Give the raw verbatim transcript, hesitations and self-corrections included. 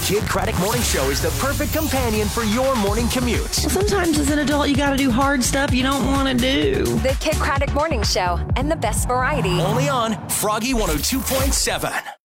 Kid Craddock Morning Show is the perfect companion for your morning commute. Sometimes as an adult, you got to do hard stuff you don't want to do. The Kid Craddock Morning Show and the best variety. Only on Froggy one oh two point seven.